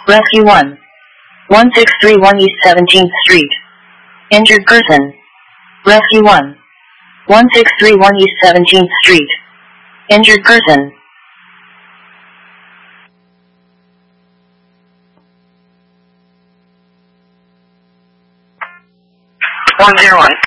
Rescue 1. 1631 East 17th Street. Injured person. Rescue 1. 1631 East 17th Street. Injured person. 101.